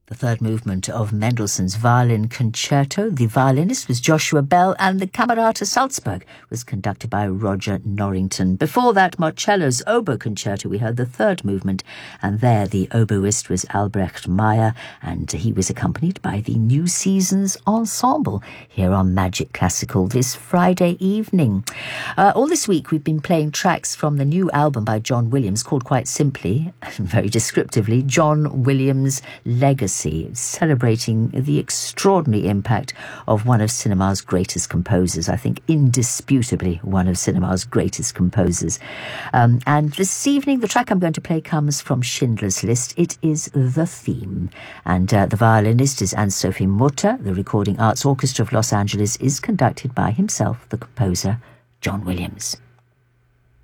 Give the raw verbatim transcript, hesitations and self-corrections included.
The third movement of Mendelssohn's Violin Concerto. The violinist was Joshua Bell, and the Camerata Salzburg was conducted by Roger Norrington. Before that, Marcello's Oboe Concerto, we heard the third movement, and there the oboist was Albrecht Meyer, and he was accompanied by the New Seasons Ensemble here on Magic Classical this Friday evening. Uh, all this week we've been playing tracks from the new album by John Williams called quite simply, very descriptively, John Williams' Legacy, celebrating the extraordinary impact of one of cinema's greatest composers. I think indisputably one of cinema's greatest composers. Um, and this evening, the track I'm going to play comes from Schindler's List. It is The Theme. And uh, the violinist is Anne-Sophie Mutter. The Recording Arts Orchestra of Los Angeles is conducted by himself, the composer, John Williams.